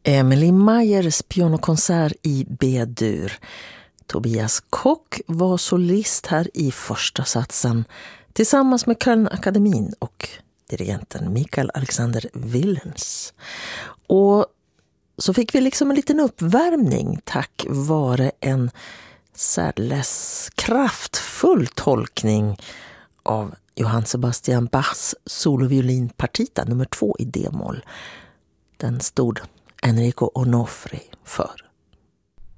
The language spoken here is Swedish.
Emilie Meyers pianokonsert i B-dur. Tobias Kock var solist här i första satsen tillsammans med Kölnakademin och dirigenten Mikael Alexander Willens. Och så fick vi liksom en liten uppvärmning tack vare en särdeles kraftfull tolkning av Johann Sebastian Bachs soloviolinpartita nummer 2 i D-moll. Den stod Enrico Onofri för.